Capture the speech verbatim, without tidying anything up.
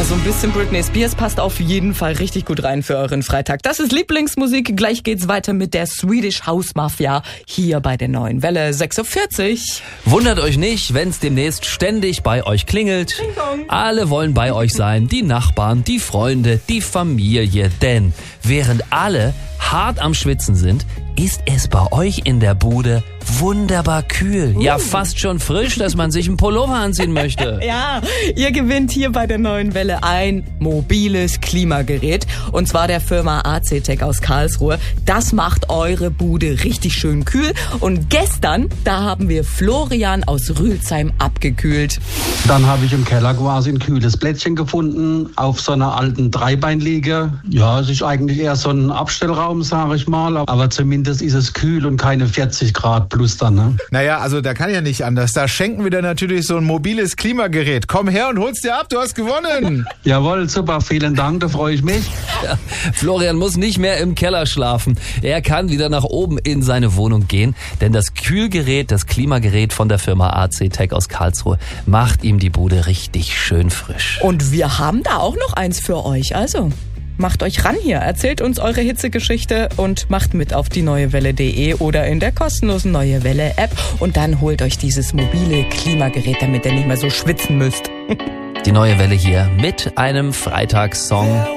Ja, so ein bisschen Britney Spears passt auf jeden Fall richtig gut rein für euren Freitag. Das ist Lieblingsmusik. Gleich geht's weiter mit der Swedish House Mafia hier bei der Neuen Welle sechs Uhr vierzig. Wundert euch nicht, wenn's demnächst ständig bei euch klingelt. Alle wollen bei euch sein, die Nachbarn, die Freunde, die Familie. Denn während alle hart am Schwitzen sind, ist es bei euch in der Bude wunderbar kühl. Ja, fast schon frisch, dass man sich einen Pullover anziehen möchte. Ja, ihr gewinnt hier bei der Neuen Welle ein mobiles Klimagerät. Und zwar der Firma A C Tech aus Karlsruhe. Das macht eure Bude richtig schön kühl. Und gestern, da haben wir Florian aus Rülsheim abgekühlt. Dann habe ich im Keller quasi ein kühles Plätzchen gefunden auf so einer alten Dreibeinliege. Ja, es ist eigentlich eher so ein Abstellraum, sage ich mal. Aber zumindest ist es kühl und keine vierzig Grad plus dann, ne? Naja, also da kann ja nicht anders. Da schenken wir dir natürlich so ein mobiles Klimagerät. Komm her und hol's dir ab, du hast gewonnen. Jawohl, super, vielen Dank, da freue ich mich. Ja, Florian muss nicht mehr im Keller schlafen. Er kann wieder nach oben in seine Wohnung gehen, denn das Kühlgerät, das Klimagerät von der Firma A C Tech aus Karlsruhe macht ihm die Bude richtig schön frisch. Und wir haben da auch noch eins für euch, also macht euch ran hier, erzählt uns eure Hitzegeschichte und macht mit auf die neuewelle punkt de oder in der kostenlosen Neue Welle App und dann holt euch dieses mobile Klimagerät, damit ihr nicht mehr so schwitzen müsst. Die Neue Welle hier mit einem Freitagssong.